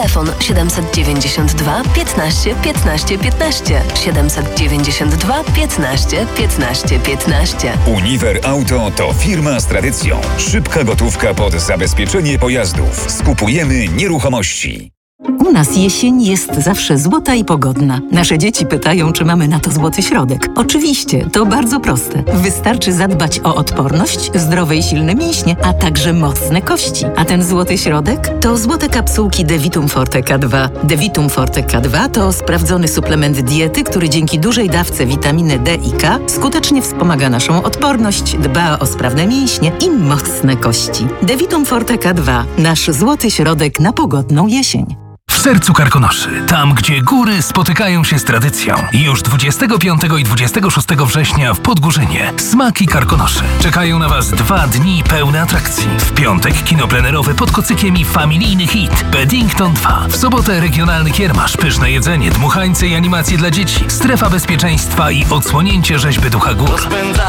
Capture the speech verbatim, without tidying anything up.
Telefon siedem dziewięć dwa piętnaście piętnaście piętnaście. siedem dziewięć dwa piętnaście piętnaście piętnaście. Uniwer Auto to firma z tradycją. Szybka gotówka pod zabezpieczenie pojazdów. Skupujemy nieruchomości. U nas jesień jest zawsze złota i pogodna. Nasze dzieci pytają, czy mamy na to złoty środek. Oczywiście, to bardzo proste. Wystarczy zadbać o odporność, zdrowe i silne mięśnie, a także mocne kości. A ten złoty środek to złote kapsułki Devitum Forte K dwa. Devitum Forte K dwa to sprawdzony suplement diety, który dzięki dużej dawce witaminy D i K skutecznie wspomaga naszą odporność, dba o sprawne mięśnie i mocne kości. Devitum Forte K dwa. Nasz złoty środek na pogodną jesień. W sercu Karkonoszy, tam gdzie góry spotykają się z tradycją. Już dwudziestego piątego i dwudziestego szóstego września w Podgórzynie Smaki Karkonoszy. Czekają na Was dwa dni pełne atrakcji. W piątek kino plenerowe pod kocykiem i familijny hit Paddington dwa. W sobotę regionalny kiermasz, pyszne jedzenie, dmuchańce i animacje dla dzieci. Strefa bezpieczeństwa i odsłonięcie rzeźby Ducha Gór.